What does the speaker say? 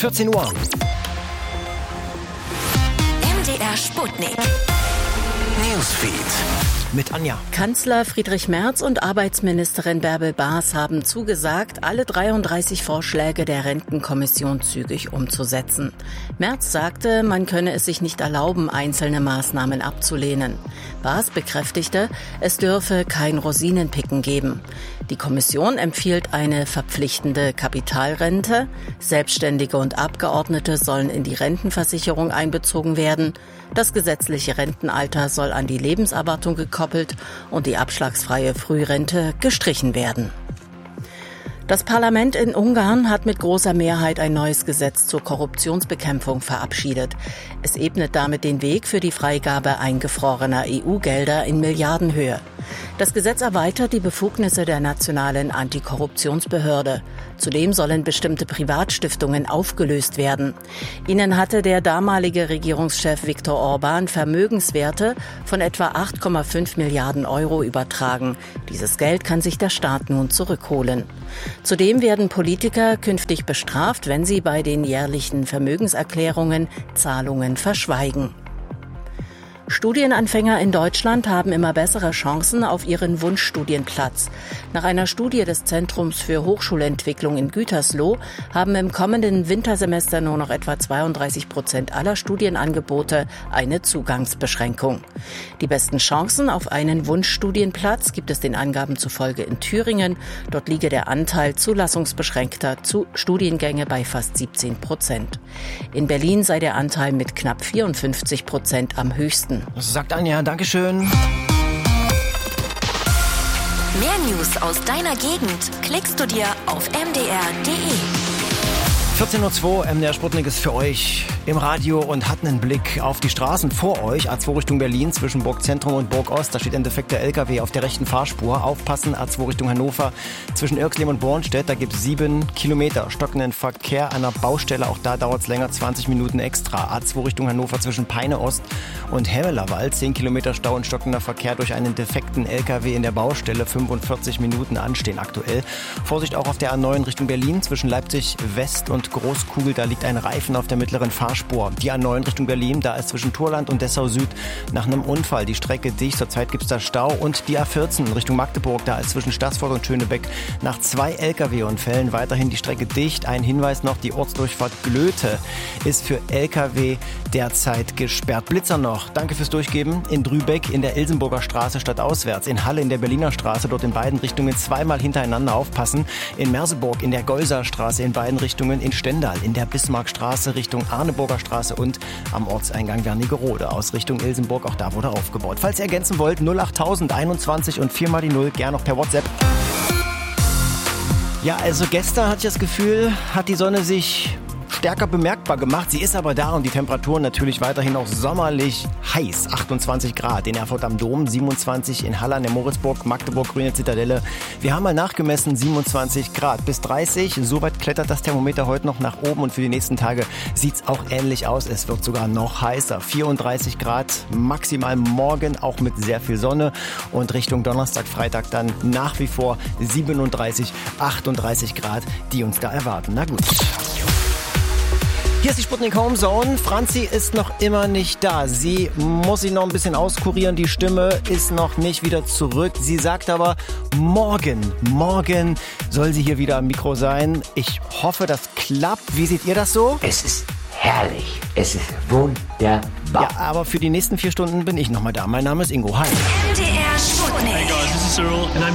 14 Uhr. MDR Sputnik. Newsfeed mit Anja. Kanzler Friedrich Merz und Arbeitsministerin Bärbel Baas haben zugesagt, alle 33 Vorschläge der Rentenkommission zügig umzusetzen. Merz sagte, man könne es sich nicht erlauben, einzelne Maßnahmen abzulehnen. Baas bekräftigte, es dürfe kein Rosinenpicken geben. Die Kommission empfiehlt eine verpflichtende Kapitalrente. Selbstständige und Abgeordnete sollen in die Rentenversicherung einbezogen werden. Das gesetzliche Rentenalter soll an die Lebenserwartung gekoppelt und die abschlagsfreie Frührente gestrichen werden. Das Parlament in Ungarn hat mit großer Mehrheit ein neues Gesetz zur Korruptionsbekämpfung verabschiedet. Es ebnet damit den Weg für die Freigabe eingefrorener EU-Gelder in Milliardenhöhe. Das Gesetz erweitert die Befugnisse der nationalen Antikorruptionsbehörde. Zudem sollen bestimmte Privatstiftungen aufgelöst werden. Ihnen hatte der damalige Regierungschef Viktor Orbán Vermögenswerte von etwa 8,5 Milliarden Euro übertragen. Dieses Geld kann sich der Staat nun zurückholen. Zudem werden Politiker künftig bestraft, wenn sie bei den jährlichen Vermögenserklärungen Zahlungen verschweigen. Studienanfänger in Deutschland haben immer bessere Chancen auf ihren Wunschstudienplatz. Nach einer Studie des Zentrums für Hochschulentwicklung in Gütersloh haben im kommenden Wintersemester nur noch etwa 32% aller Studienangebote eine Zugangsbeschränkung. Die besten Chancen auf einen Wunschstudienplatz gibt es den Angaben zufolge in Thüringen. Dort liege der Anteil zulassungsbeschränkter Studiengänge bei fast 17%. In Berlin sei der Anteil mit knapp 54% am höchsten. Das sagt Anja, Dankeschön. Mehr News aus deiner Gegend klickst du dir auf mdr.de. 14.02 Uhr, MDR Sputnik ist für euch im Radio und hat einen Blick auf die Straßen vor euch. A2 Richtung Berlin zwischen Burgzentrum und Burgost. Da steht ein defekter LKW auf der rechten Fahrspur. Aufpassen, A2 Richtung Hannover zwischen Irxleben und Bornstedt. Da gibt es 7 Kilometer stockenden Verkehr an der Baustelle. Auch da dauert es länger, 20 Minuten extra. A2 Richtung Hannover zwischen Peine Ost und Hemmelerwald. 10 Kilometer Stau und stockender Verkehr durch einen defekten LKW in der Baustelle. 45 Minuten anstehen aktuell. Vorsicht auch auf der A9 Richtung Berlin zwischen Leipzig West und Großkugel, da liegt ein Reifen auf der mittleren Fahrspur. Die A9 Richtung Berlin, da ist zwischen Turland und Dessau Süd nach einem Unfall die Strecke dicht. Zurzeit gibt es da Stau. Und die A14 Richtung Magdeburg, da ist zwischen Staßfurt und Schönebeck nach 2 LKW-Unfällen weiterhin die Strecke dicht. Ein Hinweis noch, die Ortsdurchfahrt Glöte ist für LKW derzeit gesperrt. Blitzer noch, danke fürs Durchgeben. In Drübeck in der Ilsenburger Straße stadtauswärts. In Halle in der Berliner Straße, dort in beiden Richtungen zweimal hintereinander aufpassen. In Merseburg in der Geuser Straße in beiden Richtungen. In Stendal in der Bismarckstraße Richtung Arneburger Straße und am Ortseingang Wernigerode aus Richtung Ilsenburg. Auch da wurde aufgebaut. Falls ihr ergänzen wollt, 08000 21 und 4 mal die 0, gern noch per WhatsApp. Ja, also gestern hatte ich das Gefühl, hat die Sonne sich stärker bemerkbar gemacht. Sie ist aber da und die Temperaturen natürlich weiterhin auch sommerlich heiß. 28 Grad in Erfurt am Dom, 27 in Halle an der Moritzburg, Magdeburg, Grüne Zitadelle. Wir haben mal nachgemessen, 27 Grad bis 30. Soweit klettert das Thermometer heute noch nach oben und für die nächsten Tage sieht es auch ähnlich aus. Es wird sogar noch heißer. 34 Grad maximal morgen, auch mit sehr viel Sonne. Und Richtung Donnerstag, Freitag dann nach wie vor 37, 38 Grad, die uns da erwarten. Na gut. Hier ist die Sputnik Home Zone. Franzi ist noch immer nicht da. Sie muss sich noch ein bisschen auskurieren. Die Stimme ist noch nicht wieder zurück. Sie sagt aber, morgen soll sie hier wieder am Mikro sein. Ich hoffe, das klappt. Wie seht ihr das so? Es ist herrlich. Es ist wunderbar. Ja, aber für die nächsten 4 Stunden bin ich nochmal da. Mein Name ist Ingo. Hi. MDR Sputnik. Hey guys, this is Cyril and I'm